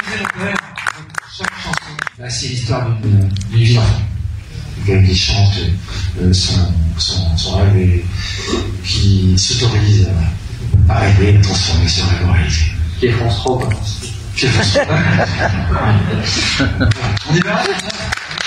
chaque chanson, c'est l'histoire d'une vie d'enfant. Qui chante son rêve et qui s'autorise à rêver, à transformer ce rêve en réalité. Qui est France 3, quoi. On est bien là,